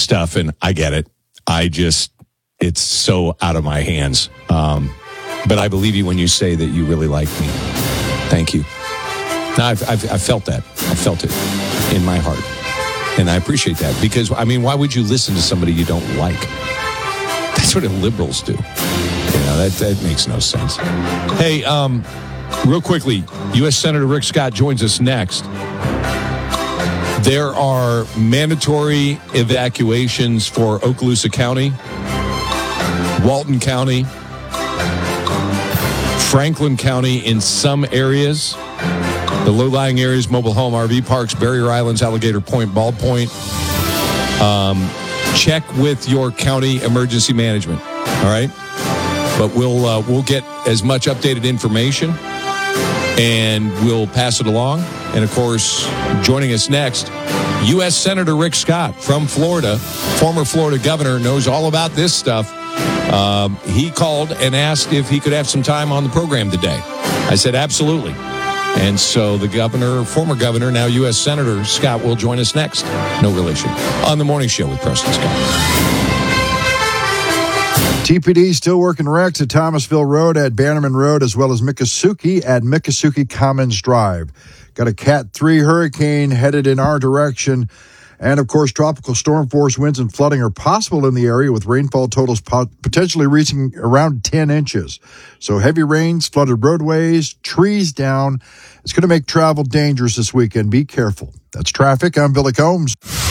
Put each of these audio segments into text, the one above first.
stuff, and I get it. It's so out of my hands. But I believe you when you say that you really like me. Thank you. No, I've felt that. I felt it in my heart. And I appreciate that. Because, I mean, why would you listen to somebody you don't like? That's what liberals do. That makes no sense. Hey, real quickly, U.S. Senator Rick Scott joins us next. There are mandatory evacuations for Okaloosa County, Walton County, Franklin County in some areas. The low-lying areas, mobile home, RV parks, Barrier Islands, Alligator Point, Bald Point. Check with your county emergency management, all right? But we'll get as much updated information, and we'll pass it along. And, of course, joining us next, U.S. Senator Rick Scott from Florida, former Florida governor, knows all about this stuff. He called and asked if he could have some time on the program today. I said, absolutely. And so the governor, former governor, now U.S. Senator Scott will join us next. No relation. On the morning show with Preston Scott. TPD still working wrecks at Thomasville Road, at Bannerman Road, as well as Miccosukee at Miccosukee Commons Drive. Got a Cat 3 hurricane headed in our direction. And, of course, tropical storm force winds and flooding are possible in the area, with rainfall totals potentially reaching around 10 inches. So heavy rains, flooded roadways, trees down. It's going to make travel dangerous this weekend. Be careful. That's traffic. I'm Billy Combs.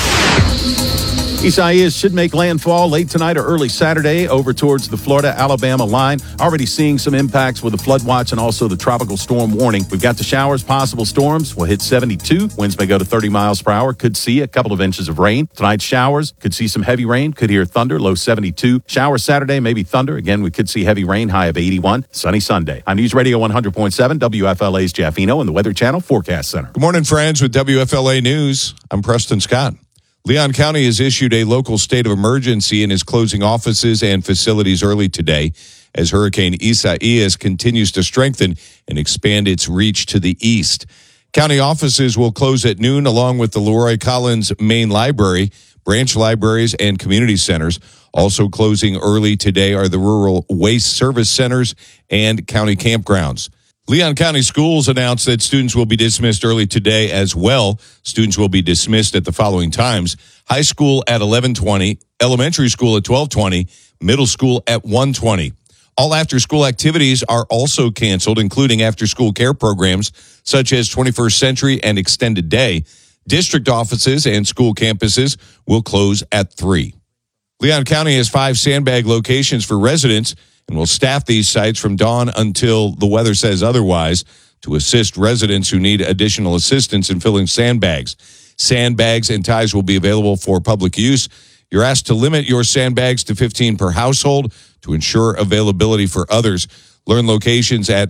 Isaias should make landfall late tonight or early Saturday over towards the Florida-Alabama line. Already seeing some impacts with the flood watch and also the tropical storm warning. We've got the showers, possible storms. We'll hit 72. Winds may go to 30 miles per hour. Could see a couple of inches of rain. Tonight's showers. Could see some heavy rain. Could hear thunder. Low 72. Shower Saturday, maybe thunder. Again, we could see heavy rain. High of 81. Sunny Sunday. I'm News Radio 100.7, WFLA's Jeff Eno and the Weather Channel Forecast Center. Good morning, friends, with WFLA News. I'm Preston Scott. Leon County has issued a local state of emergency and is closing offices and facilities early today as Hurricane Isaias continues to strengthen and expand its reach to the east. County offices will close at noon along with the Leroy Collins Main Library, branch libraries, and community centers. Also closing early today are the Rural Waste Service Centers and county campgrounds. Leon County Schools announced that students will be dismissed early today as well. Students will be dismissed at the following times: high school at 11:20, elementary school at 12:20, middle school at 1:20. All after-school activities are also canceled, including after-school care programs such as 21st Century and Extended Day. District offices and school campuses will close at 3. Leon County has 5 sandbag locations for residents and will staff these sites from dawn until the weather says otherwise to assist residents who need additional assistance in filling sandbags. Sandbags and ties will be available for public use. You're asked to limit your sandbags to 15 per household to ensure availability for others. Learn locations at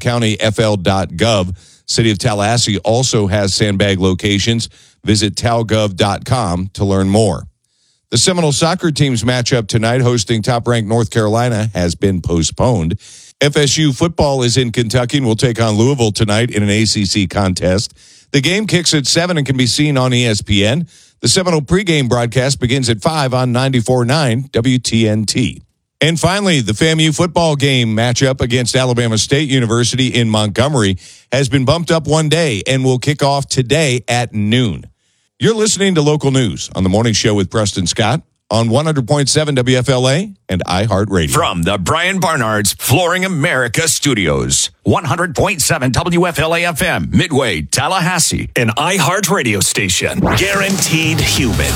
leoncountyfl.gov. City of Tallahassee also has sandbag locations. Visit talgov.com to learn more. The Seminole soccer team's matchup tonight, hosting top-ranked North Carolina, has been postponed. FSU football is in Kentucky and will take on Louisville tonight in an ACC contest. The game kicks at 7 and can be seen on ESPN. The Seminole pregame broadcast begins at 5 on 94.9 WTNT. And finally, the FAMU football game matchup against Alabama State University in Montgomery has been bumped up one day and will kick off today at noon. You're listening to Local News on the Morning Show with Preston Scott on 100.7 WFLA and iHeartRadio. From the Brian Barnard's Flooring America Studios, 100.7 WFLA FM, Midway, Tallahassee, an iHeartRadio station. Guaranteed human.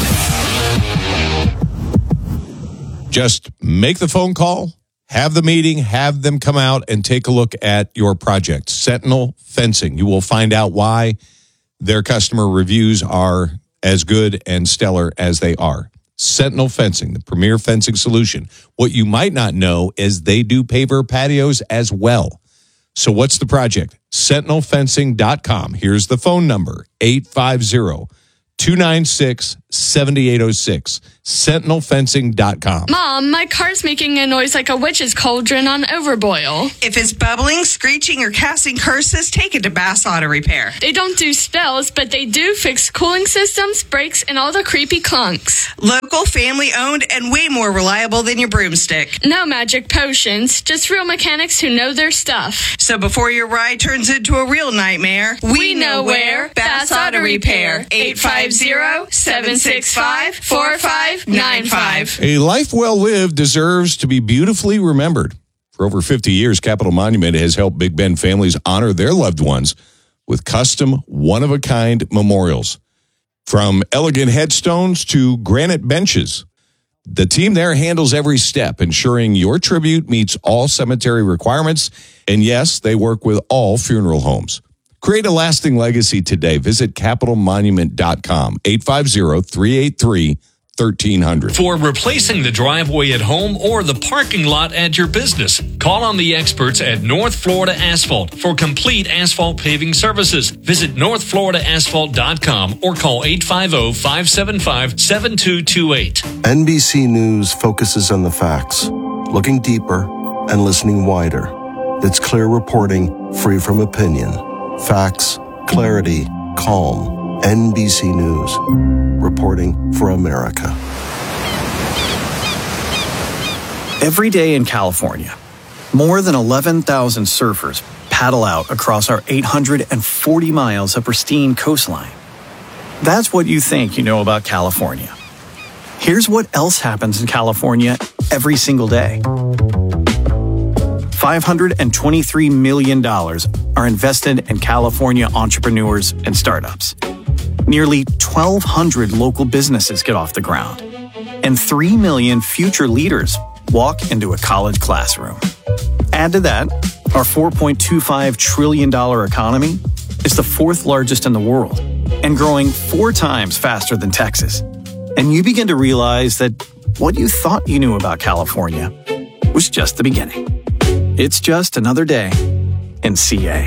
Just make the phone call, have the meeting, have them come out and take a look at your project. Sentinel Fencing. You will find out why their customer reviews are as good and stellar as they are. Sentinel Fencing, the premier fencing solution. What you might not know is they do paver patios as well. So what's the project? SentinelFencing.com. Here's the phone number, 850-222-8255. 296-7806. SentinelFencing.com. Mom, my car's making a noise like a witch's cauldron on overboil. If it's bubbling, screeching, or casting curses, take it to Bass Auto Repair. They don't do spells, but they do fix cooling systems, brakes, and all the creepy clunks. Local, family-owned, and way more reliable than your broomstick. No magic potions, just real mechanics who know their stuff. So before your ride turns into a real nightmare, we know where. Bass Auto Repair. 850-765-4595. A life well lived deserves to be beautifully remembered. For over 50 years, Capital Monument has helped Big Bend families honor their loved ones with custom, one-of-a-kind memorials. From elegant headstones to granite benches, the team there handles every step, ensuring your tribute meets all cemetery requirements. And yes, they work with all funeral homes. Create a lasting legacy today. Visit capitalmonument.com, 850-383-1300. For replacing the driveway at home or the parking lot at your business, call on the experts at North Florida Asphalt for complete asphalt paving services. Visit northfloridaasphalt.com or call 850-575-7228. NBC News focuses on the facts, looking deeper and listening wider. It's clear reporting, free from opinion. Facts, clarity, calm. NBC News. Reporting for America. Every day in California, more than 11,000 surfers paddle out across our 840 miles of pristine coastline. That's what you think you know about California. Here's what else happens in California every single day. $523 million are invested in California entrepreneurs and startups. Nearly 1,200 local businesses get off the ground, and 3 million future leaders walk into a college classroom. Add to that, our $4.25 trillion economy is the fourth largest in the world and growing 4 times faster than Texas. And you begin to realize that what you thought you knew about California was just the beginning. It's just another day in CA.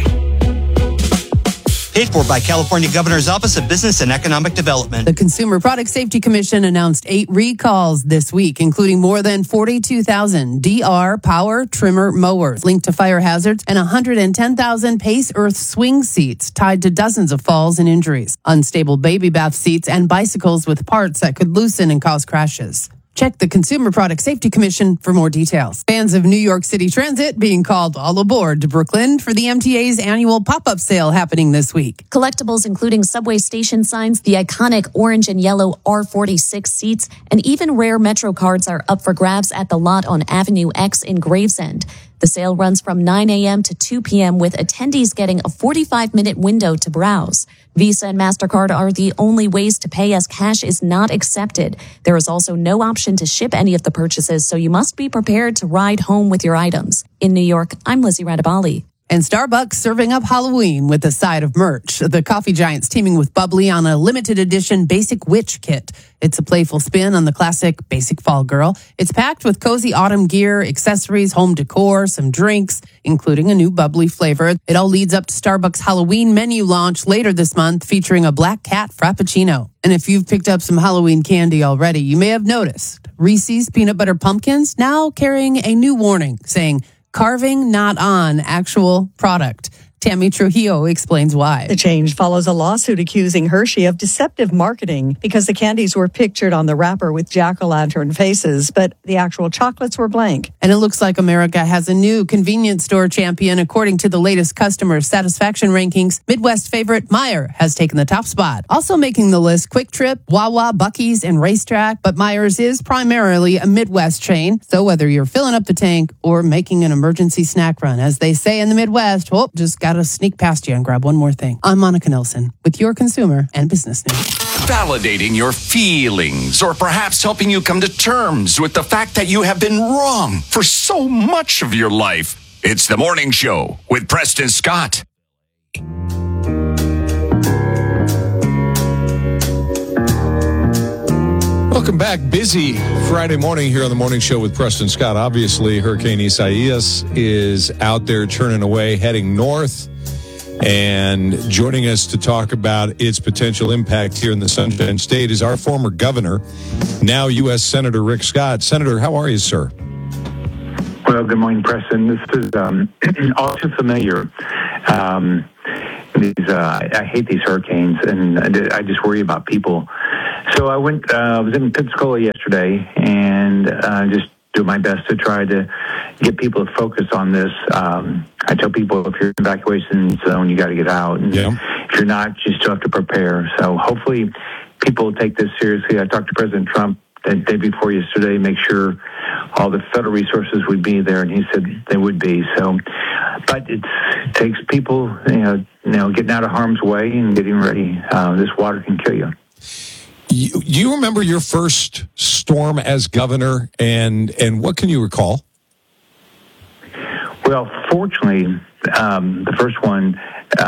Paid for by California Governor's Office of Business and Economic Development. The Consumer Product Safety Commission announced 8 recalls this week, including more than 42,000 DR power trimmer mowers linked to fire hazards and 110,000 Pace Earth swing seats tied to dozens of falls and injuries, unstable baby bath seats, and bicycles with parts that could loosen and cause crashes. Check the Consumer Product Safety Commission for more details. Fans of New York City Transit being called all aboard to Brooklyn for the MTA's annual pop-up sale happening this week. Collectibles including subway station signs, the iconic orange and yellow R46 seats, and even rare Metro cards are up for grabs at the lot on Avenue X in Gravesend. The sale runs from 9 a.m. to 2 p.m. with attendees getting a 45-minute window to browse. Visa and MasterCard are the only ways to pay as cash is not accepted. There is also no option to ship any of the purchases, so you must be prepared to ride home with your items. In New York, I'm Lizzie Radabali. And Starbucks serving up Halloween with a side of merch. The coffee giants teaming with Bubbly on a limited edition Basic Witch kit. It's a playful spin on the classic Basic Fall Girl. It's packed with cozy autumn gear, accessories, home decor, some drinks, including a new bubbly flavor. It all leads up to Starbucks' Halloween menu launch later this month featuring a Black Cat Frappuccino. And if you've picked up some Halloween candy already, you may have noticed Reese's Peanut Butter Pumpkins now carrying a new warning saying, "Carving not on actual product." Tammy Trujillo explains why. The change follows a lawsuit accusing Hershey of deceptive marketing because the candies were pictured on the wrapper with jack-o'-lantern faces, but the actual chocolates were blank. And it looks like America has a new convenience store champion. According to the latest customer satisfaction rankings, Midwest favorite Meijer has taken the top spot. Also making the list, Quick Trip, Wawa, Buc-ee's, and Racetrack. But Meijer's is primarily a Midwest chain. So whether you're filling up the tank or making an emergency snack run, as they say in the Midwest, just got to sneak past you and grab one more thing. I'm Monica Nelson with your consumer and business news. Validating your feelings, or perhaps helping you come to terms with the fact that you have been wrong for so much of your life. It's The Morning Show with Preston Scott. Welcome back. Busy Friday morning here on the Morning Show with Preston Scott. Obviously, Hurricane Isaias is out there churning away, heading north. And joining us to talk about its potential impact here in the Sunshine State is our former governor, now U.S. Senator Rick Scott. Senator, how are you, sir? Well, good morning, Preston. This is all too familiar. I hate these hurricanes, and I just worry about people. So I was in Pensacola yesterday, and just do my best to try to get people to focus on this. I tell people, if you're in an evacuation zone, you got to get out. And if you're not, you still have to prepare. So hopefully people take this seriously. I talked to President Trump the day before yesterday, make sure all the federal resources would be there, and he said they would be. So, but it takes people, getting out of harm's way and getting ready. This water can kill you. Do you remember your first storm as governor, and what can you recall? Well, fortunately, the first one,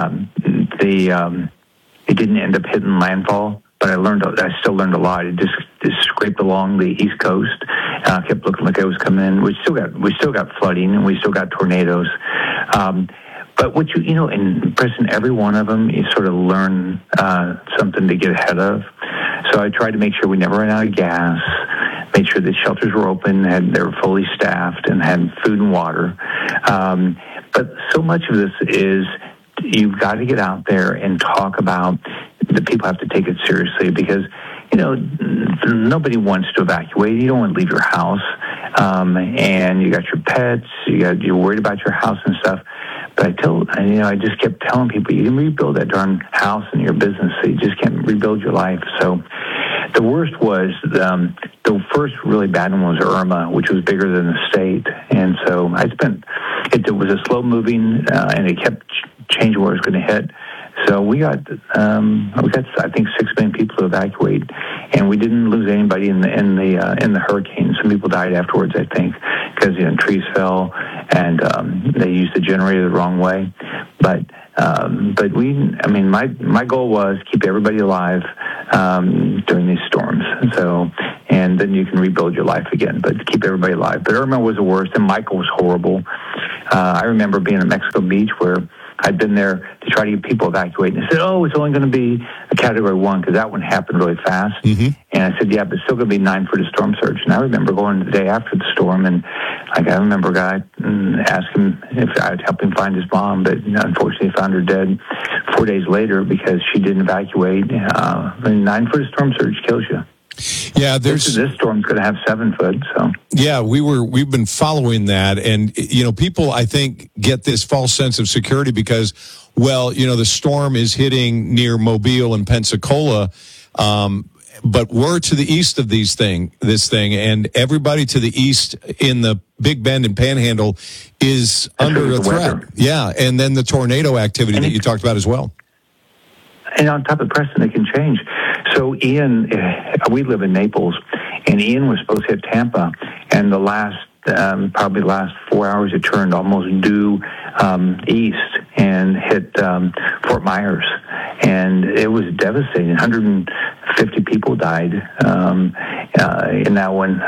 it didn't end up hitting landfall, but I still learned a lot. It just scraped along the East Coast. Kept looking like it was coming in. We still got flooding, and we still got tornadoes. But what in Preston, every one of them, you sort of learn something to get ahead of. So I tried to make sure we never ran out of gas, made sure the shelters were open, they were fully staffed, and had food and water. But so much of this is you've got to get out there and talk about the people have to take it seriously because, nobody wants to evacuate. You don't want to leave your house. And you got your pets, you're worried about your house and stuff. But I just kept telling people, you can rebuild that darn house and your business. So you just can't rebuild your life. So the worst was, the first really bad one was Irma, which was bigger than the state. And so it was a slow moving, and it kept changing where it was going to hit. So we got I think 6 million people to evacuate, and we didn't lose anybody in the hurricane. Some people died afterwards, I think, because trees fell and they used the generator the wrong way. But my goal was keep everybody alive during these storms. So, and then you can rebuild your life again, but keep everybody alive. But Irma was the worst, and Michael was horrible. I remember being at Mexico Beach where I'd been there to try to get people evacuated. And they said, it's only going to be a Category 1 because that one happened really fast. Mm-hmm. And I said, yeah, but it's still going to be 9 for the storm surge. And I remember going the day after the storm, and I remember a guy asked him if I would help him find his mom, but unfortunately found her dead 4 days later because she didn't evacuate. 9 for the storm surge kills you. Yeah, this storm's going to have 7 foot. So yeah, we've been following that, and people I think get this false sense of security because, the storm is hitting near Mobile and Pensacola, but we're to the east of this thing, and everybody to the east in the Big Bend and Panhandle is under a threat. Weather. Yeah, and then the tornado activity that you talked about as well. And on top of Preston, it can change. So Ian, we live in Naples, and Ian was supposed to hit Tampa, and probably the last 4 hours it turned almost due east and hit Fort Myers, and it was devastating. 150 people died in that one.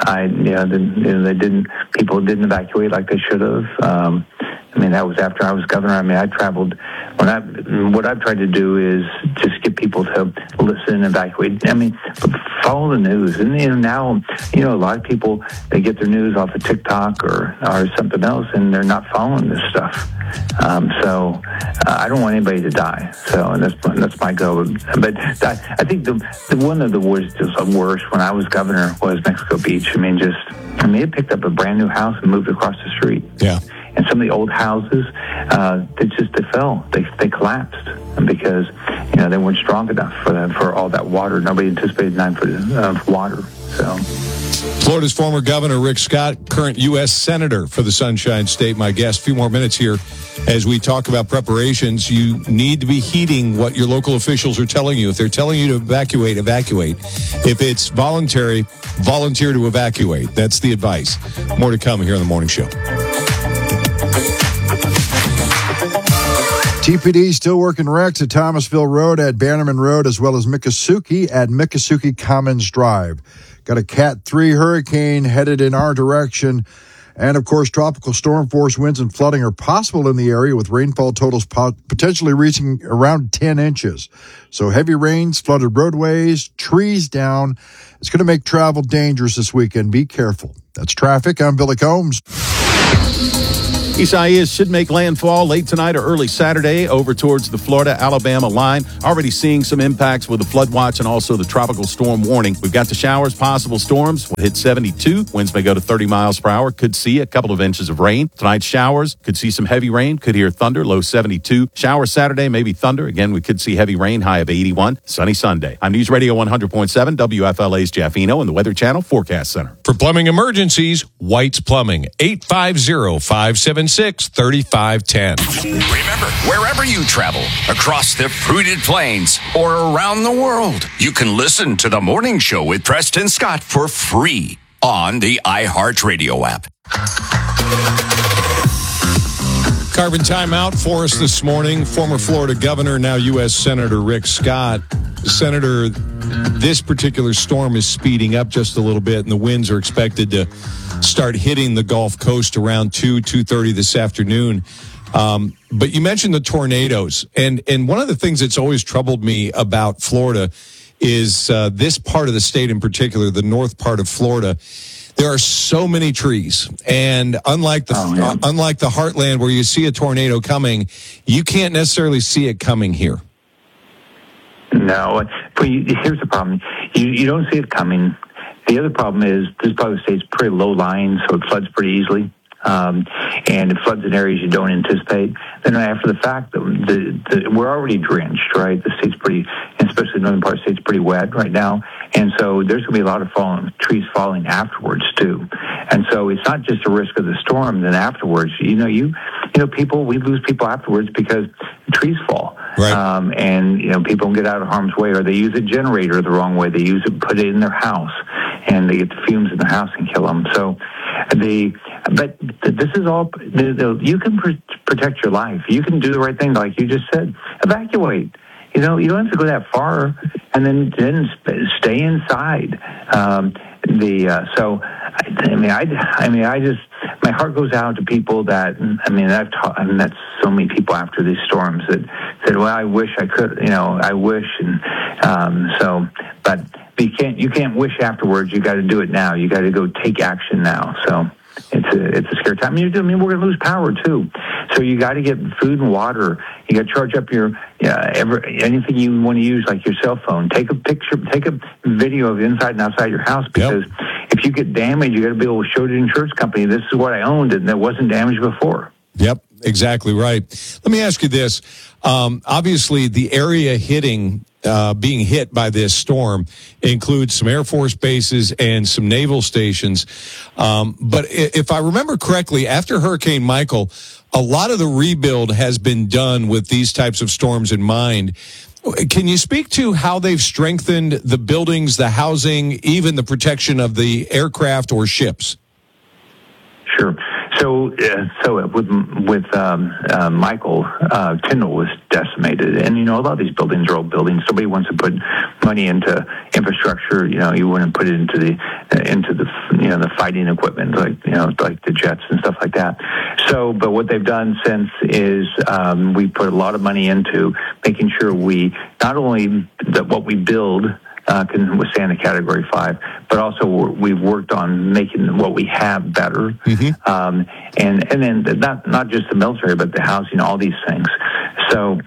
People didn't evacuate like they should have. That was after I was governor. I traveled. What I've tried to do is just get people to listen and evacuate. Follow the news. And now, a lot of people, they get their news off of TikTok or something else, and they're not following this stuff. So I don't want anybody to die. So that's my goal. But I think the one of the worst when I was governor was Mexico Beach. It picked up a brand new house and moved across the street. Yeah. And some of the old houses, they fell. They collapsed because they weren't strong enough for all that water. Nobody anticipated 9 foot of water. So, Florida's former governor Rick Scott, current U.S. Senator for the Sunshine State, my guest. A few more minutes here as we talk about preparations. You need to be heeding what your local officials are telling you. If they're telling you to evacuate, evacuate. If it's voluntary, volunteer to evacuate. That's the advice. More to come here on the morning show. TPD still working wrecks at Thomasville Road, at Bannerman Road, as well as Miccosukee at Miccosukee Commons Drive. Got a Cat 3 hurricane headed in our direction. And, of course, tropical storm force winds and flooding are possible in the area, with rainfall totals potentially reaching around 10 inches. So heavy rains, flooded roadways, trees down. It's going to make travel dangerous this weekend. Be careful. That's traffic. I'm Billy Combs. Isaias should make landfall late tonight or early Saturday over towards the Florida-Alabama line. Already seeing some impacts with the flood watch and also the tropical storm warning. We've got the showers, possible storms. We'll hit 72. Winds may go to 30 miles per hour. Could see a couple of inches of rain. Tonight's showers. Could see some heavy rain. Could hear thunder. Low 72. Showers Saturday, maybe thunder. Again, we could see heavy rain. High of 81. Sunny Sunday. I'm News Radio 100.7, WFLA's Jaffino and the Weather Channel Forecast Center. For plumbing emergencies, White's Plumbing, 850-576-3510. Remember, wherever you travel, across the fruited plains or around the world, you can listen to the morning show with Preston Scott for free on the iHeartRadio app. Carbon timeout for us this morning. Former Florida governor, now U.S. Senator Rick Scott. Senator, this particular storm is speeding up just a little bit, and the winds are expected to start hitting the Gulf Coast around 2:30 this afternoon. But you mentioned the tornadoes, and one of the things that's always troubled me about Florida is this part of the state in particular, the north part of Florida. There are so many trees, and unlike the heartland where you see a tornado coming, you can't necessarily see it coming here. No, but here's the problem. You don't see it coming. The other problem is this part of the state's pretty low-lying, so it floods pretty easily. And it floods in areas you don't anticipate. Then after the fact, we're already drenched, right? The state's pretty, especially the northern part of the state's pretty wet right now. And so there's going to be a lot of trees falling afterwards, too. And so it's not just a risk of the storm, then afterwards. People, we lose people afterwards because trees fall. Right. And people don't get out of harm's way, or they use a generator the wrong way. They put it in their house, and they get the fumes in their house and kill them. So but this is all, you can protect your life. You can do the right thing, like you just said. Evacuate. You don't have to go that far, and then stay inside. My heart goes out to people that, I've met so many people after these storms that said, well, I wish I could, I wish. But you can't wish afterwards. You got to do it now. You got to go take action now. So it's a scary time. We're going to lose power too. So you got to get food and water. You got to charge up your anything you want to use, like your cell phone. Take a picture, take a video of inside and outside your house, because if you get damaged, you got to be able to show the insurance company, this is what I owned, and that wasn't damaged before. Yep, exactly right. Let me ask you this. Obviously, the area being hit by this storm includes some Air Force bases and some naval stations. But if I remember correctly, after Hurricane Michael, a lot of the rebuild has been done with these types of storms in mind. Can you speak to how they've strengthened the buildings, the housing, even the protection of the aircraft or ships? Sure. So with Michael, Tyndall was decimated, and a lot of these buildings are old buildings. Somebody wants to put money into infrastructure. You wouldn't put it into the fighting equipment like the jets and stuff like that. So, but what they've done since is we put a lot of money into making sure we not only that what we build can withstand a Category 5, but also we've worked on making what we have better, and then not just the military, but the housing, all these things. So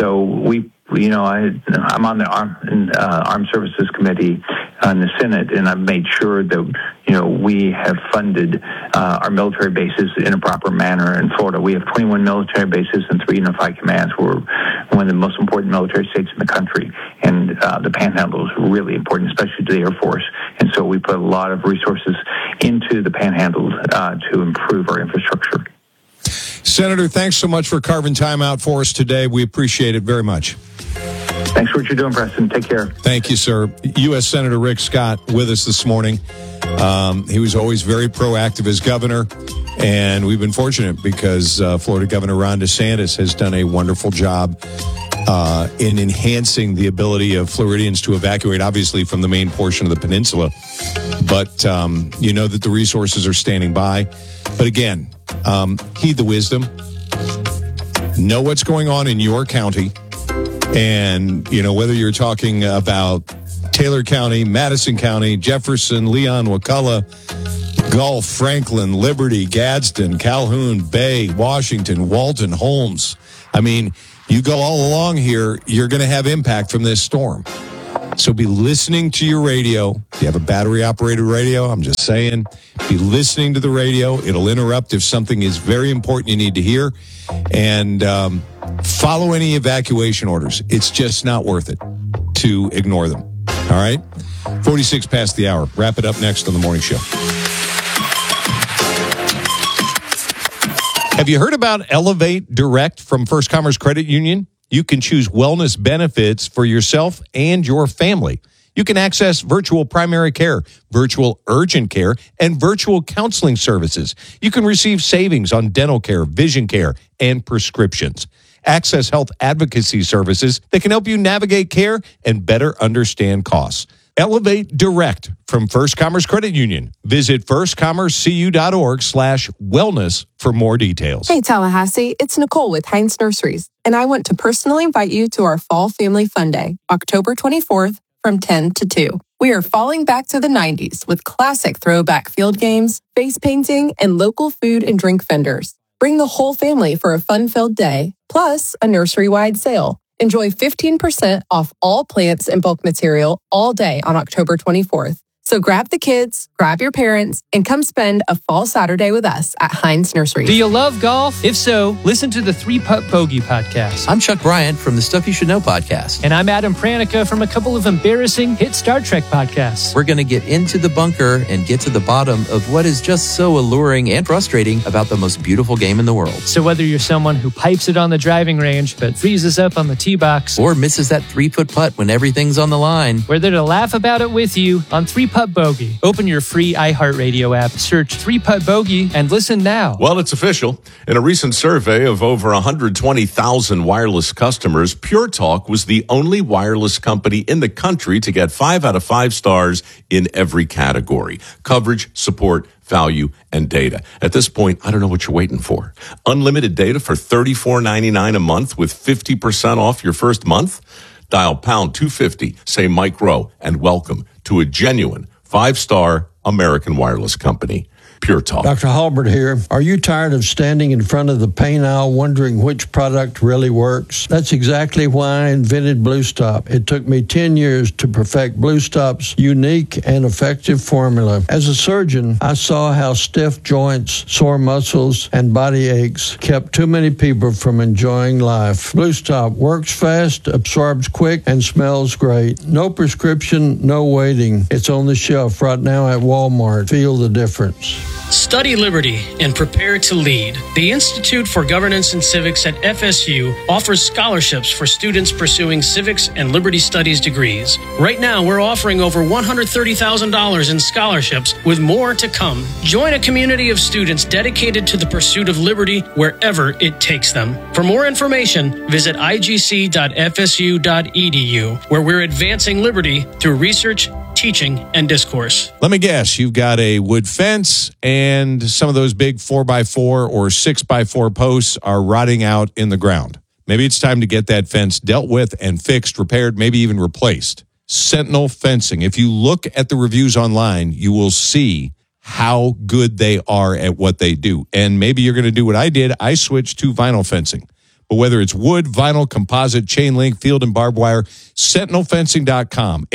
I'm on the Armed Services Committee on the Senate, and I've made sure that we have funded our military bases in a proper manner in Florida. We have 21 military bases and 3 unified commands. We're one of the most important military states in the country, and the Panhandle is really important, especially to the Air Force. And so we put a lot of resources into the Panhandle to improve our infrastructure. Senator, thanks so much for carving time out for us today. We appreciate it very much. Thanks for what you're doing, Preston. Take care. Thank you, sir. U.S. Senator Rick Scott with us this morning. He was always very proactive as governor, and we've been fortunate because Florida Governor Ron DeSantis has done a wonderful job in enhancing the ability of Floridians to evacuate, obviously, from the main portion of the peninsula. But you know that the resources are standing by. But again, heed the wisdom. Know what's going on in your county. And, whether you're talking about Taylor County, Madison County, Jefferson, Leon, Wakulla, Gulf, Franklin, Liberty, Gadsden, Calhoun, Bay, Washington, Walton, Holmes. I mean, you go all along here, you're going to have impact from this storm. So be listening to your radio. If you have a battery-operated radio, I'm just saying, be listening to the radio. It'll interrupt if something is very important you need to hear. And follow any evacuation orders. It's just not worth it to ignore them. All right? 46 past the hour. Wrap it up next on the morning show. Have you heard about Elevate Direct from First Commerce Credit Union? You can choose wellness benefits for yourself and your family. You can access virtual primary care, virtual urgent care, and virtual counseling services. You can receive savings on dental care, vision care, and prescriptions. Access health advocacy services that can help you navigate care and better understand costs. Elevate Direct from First Commerce Credit Union. Visit firstcommerceu.org/wellness for more details. Hey, Tallahassee, it's Nicole with Heinz Nurseries, and I want to personally invite you to our Fall Family Fun Day, October 24th from 10 to 2. We are falling back to the 90s with classic throwback field games, face painting, and local food and drink vendors. Bring the whole family for a fun-filled day, plus a nursery-wide sale. Enjoy 15% off all plants and bulk material all day on October 24th. So grab the kids, grab your parents, and come spend a fall Saturday with us at Heinz Nurseries. Do you love golf? If so, listen to the 3-Putt Bogey podcast. I'm Chuck Bryant from the Stuff You Should Know podcast. And I'm Adam Pranica from a couple of embarrassing hit Star Trek podcasts. We're going to get into the bunker and get to the bottom of what is just so alluring and frustrating about the most beautiful game in the world. So whether you're someone who pipes it on the driving range but freezes up on the tee box, or misses that 3-putt putt when everything's on the line, we're there to laugh about it with you on 3-Putt Bogey. Open your free iHeartRadio app, search 3-Putt Bogey, and listen now. Well, it's official. In a recent survey of over 120,000 wireless customers, Pure Talk was the only wireless company in the country to get 5 out of 5 stars in every category: coverage, support, value, and data. At this point, I don't know what you're waiting for. Unlimited data for $34.99 a month with 50% off your first month? Dial pound 250, say Mike Rowe, and welcome to a genuine 5-star American wireless company. Pure Talk. Dr. Halbert here. Are you tired of standing in front of the paint aisle wondering which product really works? That's exactly why I invented Blue Stop. It took me 10 years to perfect Blue Stop's unique and effective formula. As a surgeon, I saw how stiff joints, sore muscles, and body aches kept too many people from enjoying life. Blue Stop works fast, absorbs quick, and smells great. No prescription, no waiting. It's on the shelf right now at Walmart. Feel the difference. Study Liberty and prepare to lead. The Institute for Governance and Civics at FSU offers scholarships for students pursuing civics and liberty studies degrees. Right now, we're offering over $130,000 in scholarships, with more to come. Join a community of students dedicated to the pursuit of liberty wherever it takes them. For more information, visit igc.fsu.edu, where we're advancing liberty through research, teaching, and discourse. Let me guess, you've got a wood fence and some of those big 4x4 or 6x4 posts are rotting out in the ground. Maybe it's time to get that fence dealt with and fixed, repaired, maybe even replaced. Sentinel Fencing. If you look at the reviews online, you will see how good they are at what they do. And maybe you're going to do what I did. I switched to vinyl fencing. But whether it's wood, vinyl, composite, chain link, field and barbed wire, sentinelfencing.com,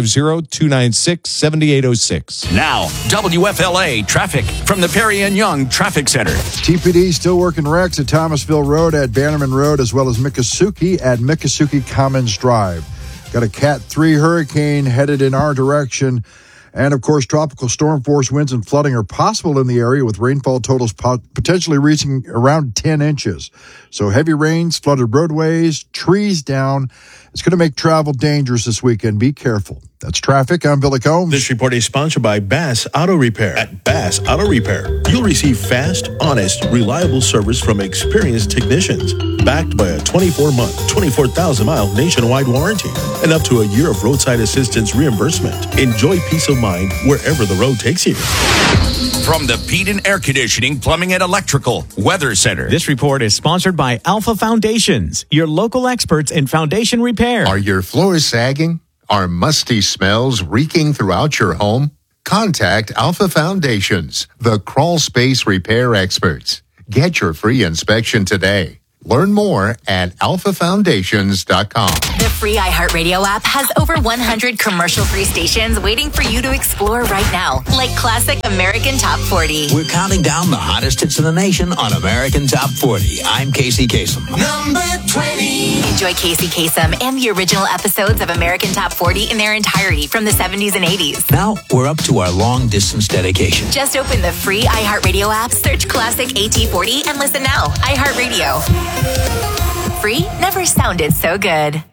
850-296-7806. Now, WFLA traffic from the Perry and Young Traffic Center. TPD still working wrecks at Thomasville Road, at Bannerman Road, as well as Miccosukee at Miccosukee Commons Drive. Got a Cat 3 hurricane headed in our direction. And, of course, tropical storm force winds and flooding are possible in the area, with rainfall totals potentially reaching around 10 inches. So heavy rains, flooded roadways, trees down. It's going to make travel dangerous this weekend. Be careful. That's traffic. I'm Billy Combs. This report is sponsored by Bass Auto Repair. At Bass Auto Repair, you'll receive fast, honest, reliable service from experienced technicians, backed by a 24-month, 24,000-mile nationwide warranty, and up to a year of roadside assistance reimbursement. Enjoy peace of mind wherever the road takes you. From the Peden Air Conditioning, Plumbing, and Electrical Weather Center. This report is sponsored by Alpha Foundations, your local experts in foundation repair. Are your floors sagging? Are musty smells reeking throughout your home? Contact Alpha Foundations, the crawl space repair experts. Get your free inspection today. Learn more at alphafoundations.com. The free iHeartRadio app has over 100 commercial-free stations waiting for you to explore right now, like classic American Top 40. We're counting down the hottest hits in the nation on American Top 40. I'm Casey Kasem. Number 20. Enjoy Casey Kasem and the original episodes of American Top 40 in their entirety from the 70s and 80s. Now we're up to our long-distance dedication. Just open the free iHeartRadio app, search classic AT40, and listen now. iHeartRadio. Free never sounded so good.